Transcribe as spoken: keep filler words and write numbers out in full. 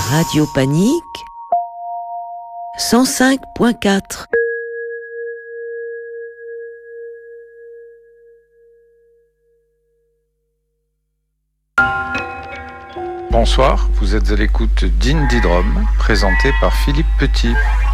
Radio Panique cent cinq point quatre. Bonsoir, vous êtes à l'écoute d'Indie Drum, présenté par Philippe Petit.